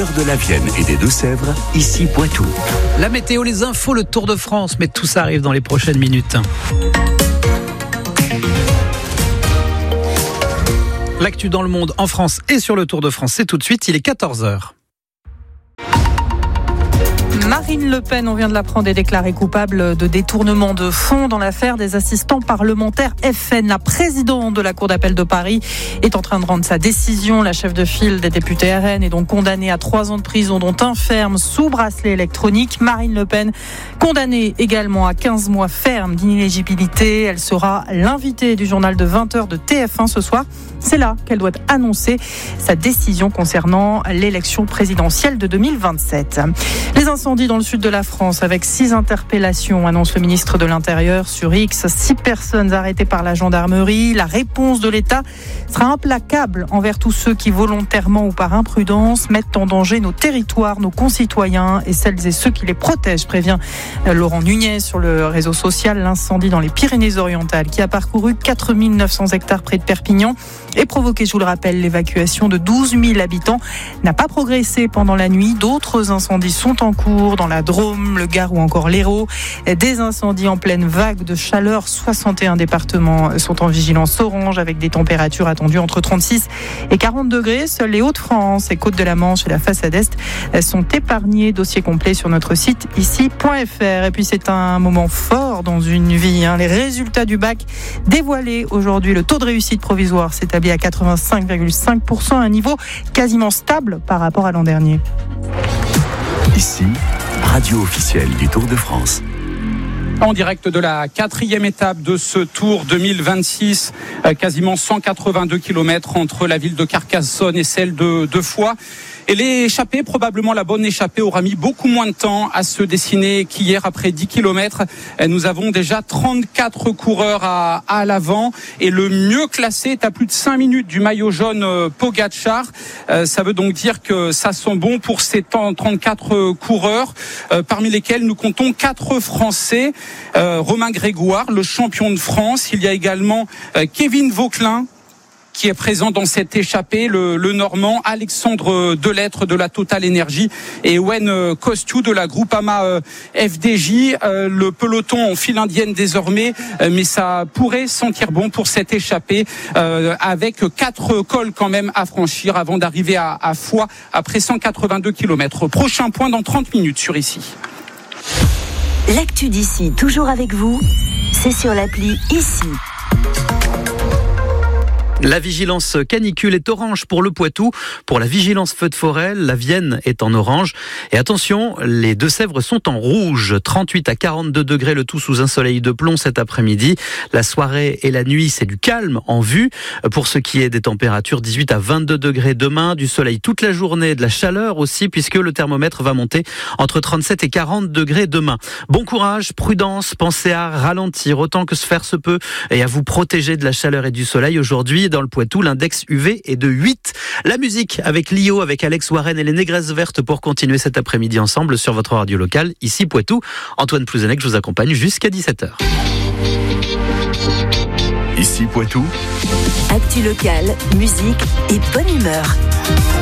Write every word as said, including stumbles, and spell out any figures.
De la Vienne et des Deux-Sèvres, ici Poitou. La météo, les infos, le Tour de France, mais tout ça arrive dans les prochaines minutes. L'actu dans le monde, en France et sur le Tour de France, c'est tout de suite, il est quatorze heures. Marine Le Pen, on vient de l'apprendre, est déclarée coupable de détournement de fonds dans l'affaire des assistants parlementaires F N. La présidente de la Cour d'appel de Paris est en train de rendre sa décision. La chef de file des députés R N est donc condamnée à trois ans de prison, dont un ferme sous bracelet électronique. Marine Le Pen, condamnée également à quinze mois ferme d'inéligibilité. Elle sera l'invitée du journal de vingt heures de T F un ce soir. C'est là qu'elle doit annoncer sa décision concernant l'élection présidentielle de deux mille vingt-sept. Les incendies dans le sud de la France avec six interpellations, annonce le ministre de l'Intérieur sur X. Six personnes arrêtées par la gendarmerie. La réponse de l'État sera implacable envers tous ceux qui volontairement ou par imprudence mettent en danger nos territoires, nos concitoyens et celles et ceux qui les protègent, prévient Laurent Nunez sur le réseau social. L'incendie dans les Pyrénées-Orientales qui a parcouru quatre mille neuf cents hectares près de Perpignan et provoqué, je vous le rappelle, l'évacuation de douze mille habitants, n'a pas progressé pendant la nuit. D'autres incendies sont en cours dans la Drôme, le Gard ou encore l'Hérault. Des incendies en pleine vague de chaleur. soixante et un départements sont en vigilance orange avec des températures attendues entre trente-six et quarante degrés. Seuls les Hauts-de-France et Côtes de la Manche et la façade Est sont épargnés. Dossier complet sur notre site ici point f r. Et puis c'est un moment fort dans une vie. Hein. Les résultats du bac dévoilés aujourd'hui. Le taux de réussite provisoire s'établit à quatre-vingt-cinq virgule cinq pour cent, un niveau quasiment stable par rapport à l'an dernier. Ici, radio officielle du Tour de France. En direct de la quatrième étape de ce Tour deux mille vingt-six, quasiment cent quatre-vingt-deux kilomètres entre la ville de Carcassonne et celle de, de Foix. Et l'échappée, probablement la bonne échappée, aura mis beaucoup moins de temps à se dessiner qu'hier après dix kilomètres. Nous avons déjà trente-quatre coureurs à, à l'avant et le mieux classé est à plus de cinq minutes du maillot jaune Pogačar. Euh, ça veut donc dire que ça sent bon pour ces trente-quatre coureurs, euh, parmi lesquels nous comptons quatre Français. Euh, Romain Grégoire, le champion de France. Il y a également euh, Kevin Vauquelin, qui est présent dans cette échappée, le, le Normand, Alexandre Delettre de la Total Energy et Ewen Kostiou de la Groupama F D J. Euh, le peloton en file indienne désormais, euh, mais ça pourrait sentir bon pour cette échappée euh, avec quatre cols quand même à franchir avant d'arriver à, à Foix après cent quatre-vingt-deux kilomètres. Prochain point dans trente minutes sur Ici. L'actu d'ici, toujours avec vous, c'est sur l'appli Ici. La vigilance canicule est orange pour le Poitou. Pour la vigilance feu de forêt, la Vienne est en orange. Et attention, les Deux-Sèvres sont en rouge. trente-huit à quarante-deux degrés, le tout sous un soleil de plomb cet après-midi. La soirée et la nuit, c'est du calme en vue. Pour ce qui est des températures, dix-huit à vingt-deux degrés demain. Du soleil toute la journée, de la chaleur aussi, puisque le thermomètre va monter entre trente-sept et quarante degrés demain. Bon courage, prudence, pensez à ralentir autant que se faire se peut et à vous protéger de la chaleur et du soleil aujourd'hui. Dans le Poitou, l'index U V est de huit. La musique avec Lio, avec Alex Warren et les Négresses Vertes pour continuer cet après-midi ensemble sur votre radio locale, ici Poitou. Antoine Plouzenec, je vous accompagne jusqu'à dix-sept heures. Ici Poitou. Actu locale, musique et bonne humeur.